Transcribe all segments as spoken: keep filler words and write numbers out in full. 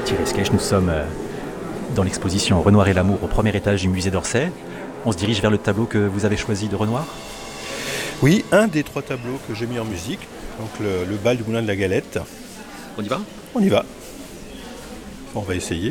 Thierry Skech, nous sommes euh, dans l'exposition Renoir et l'amour au premier étage du musée d'Orsay. On se dirige vers le tableau que vous avez choisi de Renoir. Oui, un des trois tableaux que j'ai mis en musique, donc le, le bal du Moulin de la Galette. On y va ? On y va. On va essayer.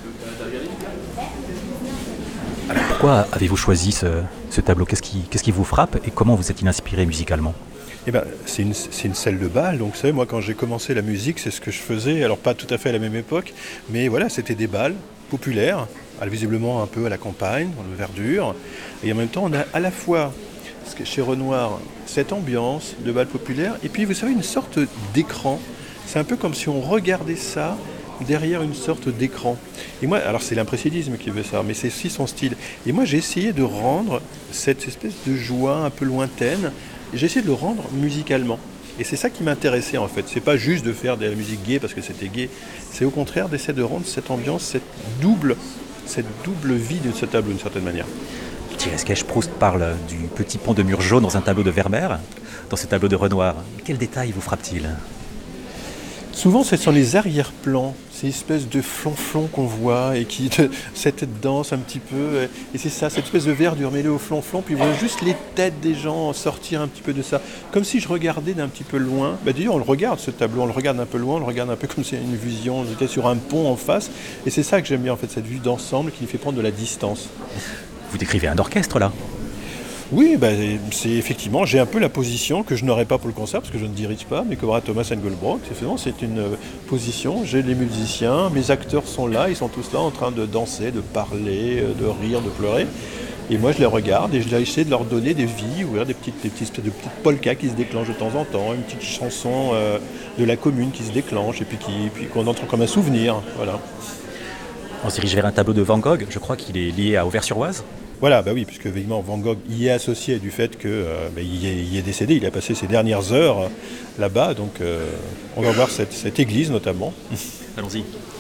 Alors pourquoi avez-vous choisi ce, ce tableau ? Qu'est-ce qui, qu'est-ce qui vous frappe et comment vous êtes inspiré musicalement ? Eh ben, c'est une, c'est une salle de bal, donc vous savez, moi quand j'ai commencé la musique, c'est ce que je faisais, alors pas tout à fait à la même époque, mais voilà, c'était des bals populaires, visiblement un peu à la campagne, dans le verdure, et en même temps on a à la fois, chez Renoir, cette ambiance de bal populaire, et puis vous savez, une sorte d'écran, c'est un peu comme si on regardait ça derrière une sorte d'écran. Et moi, alors c'est l'impressionnisme qui veut ça, mais c'est aussi son style. Et moi j'ai essayé de rendre cette espèce de joie un peu lointaine, j'ai essayé de le rendre musicalement. Et c'est ça qui m'intéressait en fait. C'est pas juste de faire de la musique gaie parce que c'était gaie. C'est au contraire d'essayer de rendre cette ambiance, cette double, cette double vie de ce tableau d'une certaine manière. Thierry Skech, Proust parle du petit pont de mur jaune dans un tableau de Vermeer, dans ce tableau de Renoir. Quel détail vous frappe-t-il ? Souvent, ce sont les arrière-plans, ces espèces de flonflons qu'on voit et qui, de, cette danse un petit peu, et c'est ça, cette espèce de verdure mêlée au flonflon, puis on voit juste les têtes des gens sortir un petit peu de ça, comme si je regardais d'un petit peu loin. Bah, d'ailleurs, on le regarde ce tableau, on le regarde un peu loin, on le regarde un peu comme si c'était une vision, j'étais sur un pont en face, et c'est ça que j'aime bien en fait, cette vue d'ensemble qui nous fait prendre de la distance. Vous décrivez un orchestre là ? Oui, ben, c'est effectivement, j'ai un peu la position que je n'aurais pas pour le concert, parce que je ne dirige pas, mais qu'aura Thomas Engelbrock. C'est une position, j'ai les musiciens, mes acteurs sont là, ils sont tous là en train de danser, de parler, de rire, de pleurer. Et moi je les regarde et je vais essayer de leur donner des vies, ou des petites, des petites, des petites polkas qui se déclenchent de temps en temps, une petite chanson euh, de la commune qui se déclenche et puis, qui, puis qu'on entend comme un souvenir. Voilà. On se dirige vers un tableau de Van Gogh, je crois qu'il est lié à Auvers-sur-Oise. Voilà, bah oui, puisque évidemment Van Gogh y est associé du fait qu'il euh, bah, y, y est décédé, il a passé ses dernières heures euh, là-bas, donc euh, on va voir cette, cette église notamment. Allons-y.